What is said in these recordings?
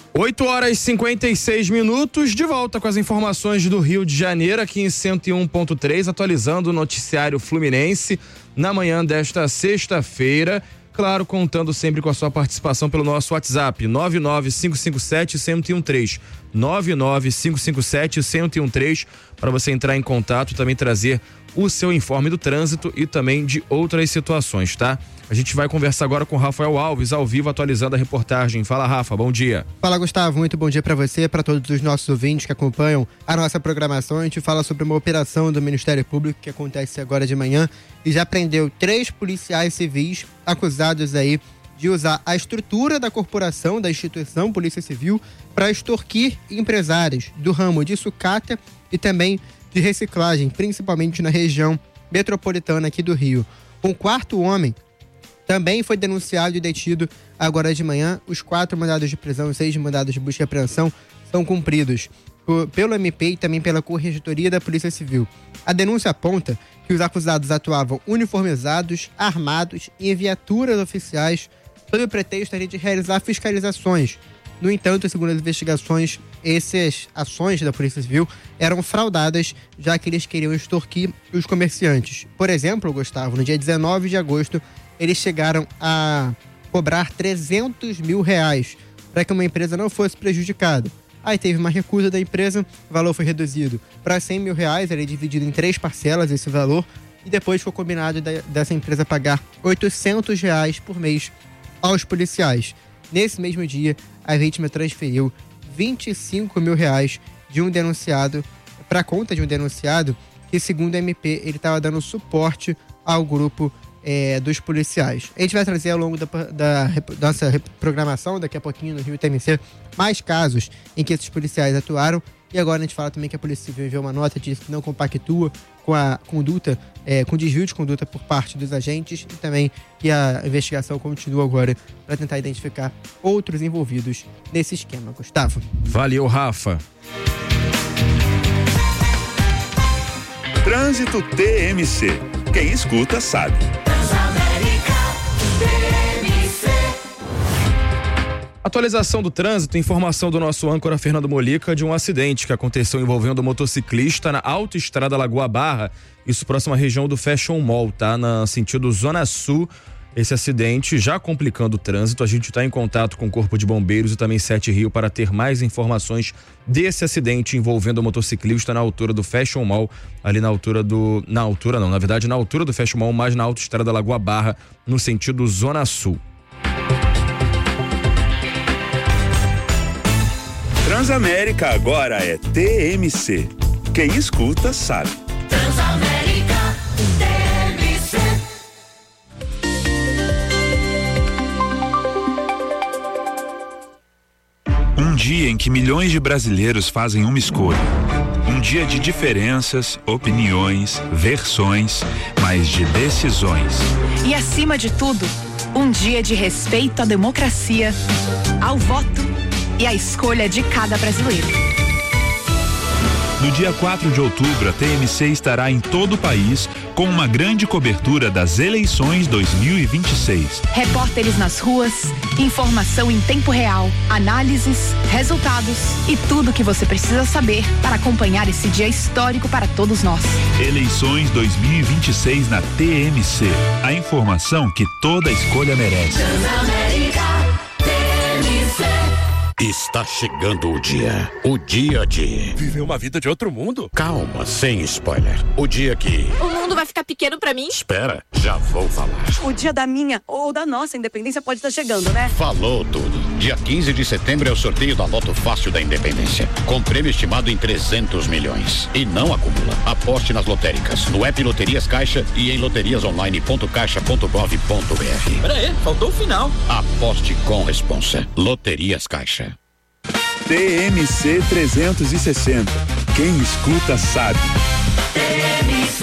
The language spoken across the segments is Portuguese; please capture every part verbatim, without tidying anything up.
oito horas e cinquenta e seis minutos, de volta com as informações do Rio de Janeiro, aqui em cento e um ponto três, atualizando o noticiário fluminense na manhã desta sexta-feira. Claro, contando sempre com a sua participação pelo nosso WhatsApp, nove nove cinco cinco sete, um zero um três, nove nove cinco cinco sete, um zero um três, para você entrar em contato e também trazer o seu informe do trânsito e também de outras situações, tá? A gente vai conversar agora com Rafael Alves, ao vivo, atualizando a reportagem. Fala, Rafa, bom dia. Fala, Gustavo, muito bom dia para você, para todos os nossos ouvintes que acompanham a nossa programação. A gente fala sobre uma operação do Ministério Público que acontece agora de manhã e já prendeu três policiais civis acusados aí de usar a estrutura da corporação, da instituição Polícia Civil, para extorquir empresários do ramo de sucata e também de reciclagem, principalmente na região metropolitana aqui do Rio. Um quarto homem também foi denunciado e detido agora de manhã. Os quatro mandados de prisão e seis mandados de busca e apreensão são cumpridos por, pelo M P e também pela Corregedoria da Polícia Civil. A denúncia aponta que os acusados atuavam uniformizados, armados e em viaturas oficiais sob o pretexto de realizar fiscalizações. No entanto, segundo as investigações, essas ações da Polícia Civil eram fraudadas, já que eles queriam extorquir os comerciantes. Por exemplo, Gustavo, no dia dezenove de agosto, eles chegaram a cobrar trezentos mil reais para que uma empresa não fosse prejudicada. Aí teve uma recusa da empresa, o valor foi reduzido para cem mil reais, ele é dividido em três parcelas esse valor, e depois foi combinado da, dessa empresa pagar oitocentos reais por mês aos policiais. Nesse mesmo dia, a vítima transferiu vinte e cinco mil reais de um denunciado para a conta de um denunciado que, segundo o M P, ele estava dando suporte ao grupo é, dos policiais. A gente vai trazer ao longo da, da, da nossa programação, daqui a pouquinho no Rio T M C, mais casos em que esses policiais atuaram. E agora a gente fala também que a Polícia Civil enviou uma nota, diz que não compactua com a conduta, é, com desvio de conduta por parte dos agentes, e também que a investigação continua agora para tentar identificar outros envolvidos nesse esquema. Gustavo. Valeu, Rafa. Trânsito T M C. Quem escuta sabe. Atualização do trânsito, informação do nosso âncora Fernando Molica de um acidente que aconteceu envolvendo um motociclista na autoestrada Lagoa Barra, isso próximo à região do Fashion Mall, tá? No sentido Zona Sul. Esse acidente já complicando o trânsito. A gente está em contato com o Corpo de Bombeiros e também Sete Rio para ter mais informações desse acidente envolvendo o motociclista na altura do Fashion Mall, ali na altura do... Na altura não, na verdade na altura do Fashion Mall, mas na autoestrada Lagoa Barra, no sentido Zona Sul. Transamérica agora é T M C. Quem escuta sabe. Transamérica T M C. Um dia em que milhões de brasileiros fazem uma escolha. Um dia de diferenças, opiniões, versões, mas de decisões. E acima de tudo, um dia de respeito à democracia, ao voto e à escolha de cada brasileiro. No dia quatro de outubro, a T M C estará em todo o país com uma grande cobertura das eleições dois mil e vinte e seis. Repórteres nas ruas, informação em tempo real, análises, resultados e tudo o que você precisa saber para acompanhar esse dia histórico para todos nós. Eleições dois mil e vinte e seis na T M C. A informação que toda escolha merece. Está chegando o dia. O dia de... viver uma vida de outro mundo? Calma, sem spoiler. O dia que... o mundo vai ficar pequeno pra mim? Espera, já vou falar. O dia da minha ou da nossa independência pode estar chegando, né? Falou tudo. Dia quinze de setembro é o sorteio da Loto Fácil da Independência. Com prêmio estimado em trezentos milhões. E não acumula. Aposte nas lotéricas, no app Loterias Caixa e em loterias online ponto caixa ponto gov ponto br. Pera aí, faltou o final. Aposte com responsa. Loterias Caixa. T M C trezentos e sessenta. Quem escuta sabe. T M C.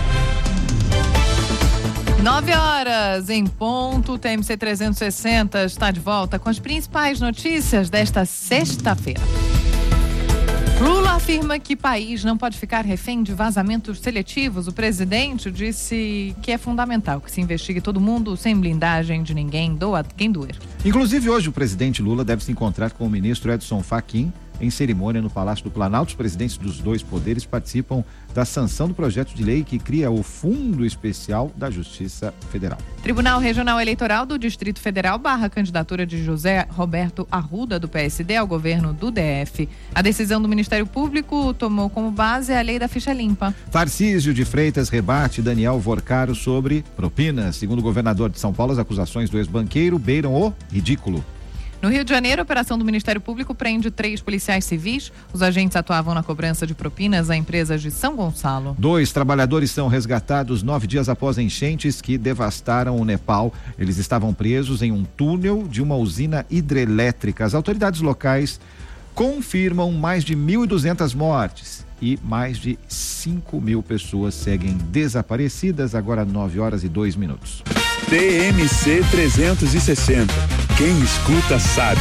Nove horas em ponto, T M C trezentos e sessenta está de volta com as principais notícias desta sexta-feira. Lula afirma que país não pode ficar refém de vazamentos seletivos. O presidente disse que é fundamental que se investigue todo mundo sem blindagem de ninguém, doa quem doer. Inclusive, hoje o presidente Lula deve se encontrar com o ministro Edson Fachin em cerimônia no Palácio do Planalto. Os presidentes dos dois poderes participam da sanção do projeto de lei que cria o Fundo Especial da Justiça Federal. Tribunal Regional Eleitoral do Distrito Federal barra a candidatura de José Roberto Arruda, do P S D, ao governo do D F. A decisão do Ministério Público tomou como base a lei da ficha limpa. Tarcísio de Freitas rebate Daniel Vorcaro sobre propinas. Segundo o governador de São Paulo, as acusações do ex-banqueiro beiram o ridículo. No Rio de Janeiro, a operação do Ministério Público prende três policiais civis. Os agentes atuavam na cobrança de propinas a empresas de São Gonçalo. Dois trabalhadores são resgatados nove dias após enchentes que devastaram o Nepal. Eles estavam presos em um túnel de uma usina hidrelétrica. As autoridades locais confirmam mais de mil e duzentas mortes e mais de cinco mil pessoas seguem desaparecidas. Agora nove horas e dois minutos. T M C trezentos e sessenta. Quem escuta sabe.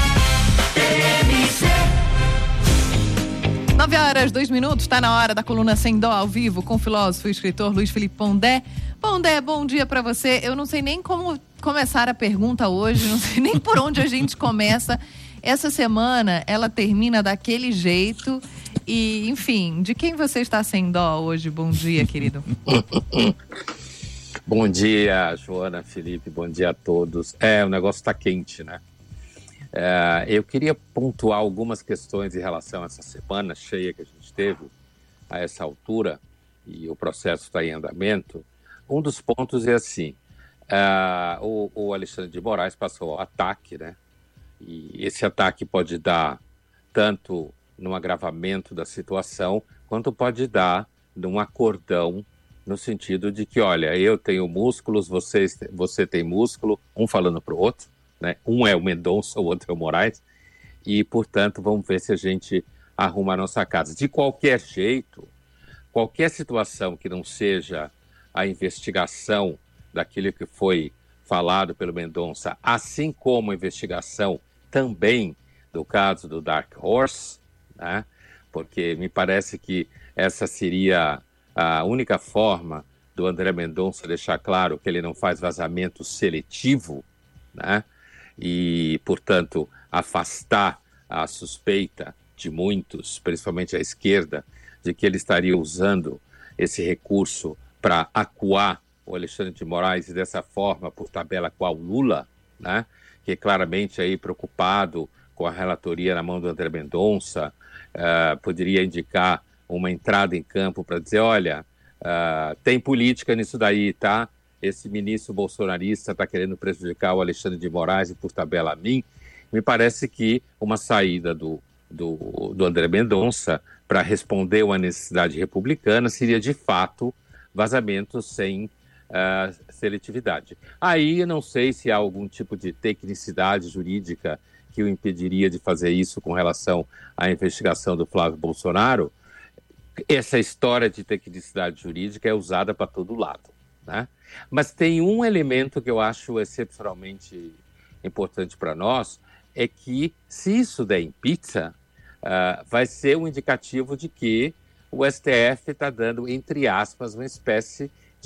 nove horas, dois minutos, está na hora da coluna Sem Dó ao vivo com o filósofo e escritor Luiz Felipe Pondé. Pondé, bom dia para você. Eu não sei nem como começar a pergunta hoje, não sei nem por onde a gente começa. Essa semana, ela termina daquele jeito e, enfim, de quem você está sem dó hoje? Bom dia, querido. Bom dia, Joana, Felipe, bom dia a todos. É, o negócio está quente, né? É, eu queria pontuar algumas questões em relação a essa semana cheia que a gente teve a essa altura, e o processo está em andamento. Um dos pontos é assim, é, o, o Alexandre de Moraes passou ao ataque, né? E esse ataque pode dar tanto num agravamento da situação, quanto pode dar num acordão, no sentido de que, olha, eu tenho músculos, você, você tem músculo, um falando para o outro, né? Um é o Mendonça, o outro é o Moraes, e, portanto, vamos ver se a gente arruma a nossa casa. De qualquer jeito, qualquer situação que não seja a investigação daquilo que foi falado pelo Mendonça, assim como a investigação também do caso do Dark Horse, né? Porque me parece que essa seria a única forma do André Mendonça deixar claro que ele não faz vazamento seletivo, né? E, portanto, afastar a suspeita de muitos, principalmente a esquerda, de que ele estaria usando esse recurso para acuar o Alexandre de Moraes e dessa forma, por tabela com o Lula, né? Que é claramente aí preocupado com a relatoria na mão do André Mendonça, uh, poderia indicar uma entrada em campo para dizer, olha, uh, tem política nisso daí, tá? Esse ministro bolsonarista está querendo prejudicar o Alexandre de Moraes e por tabela a mim. Me parece que uma saída do, do, do André Mendonça para responder uma necessidade republicana seria, de fato, vazamento sem uh, seletividade. Aí eu não sei se há algum tipo de tecnicidade jurídica que o impediria de fazer isso com relação à investigação do Flávio Bolsonaro. Essa história de tecnicidade jurídica é usada para todo lado, né? Mas tem um elemento que eu acho excepcionalmente importante para nós, é que se isso der em pizza, uh, vai ser um indicativo de que o S T F está dando, entre aspas, uma espécie